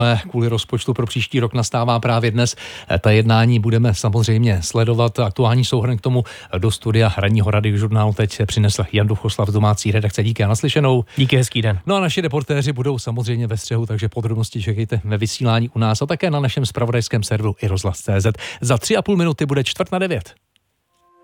Kvůli rozpočtu pro příští rok nastává právě dnes. Ta jednání budeme samozřejmě sledovat. Aktuální souhrn k tomu do studia Ranního Radiožurnálu teď přinesl Jan Duchoslav z domácí redakce. Díky a naslyšenou. Díky, hezký den. No a naši reportéři budou samozřejmě ve střehu, takže podrobnosti čekejte ve vysílání u nás a také na našem zpravodajském serveru iRozhlas.cz. Za 3,5 minuty bude 8:45.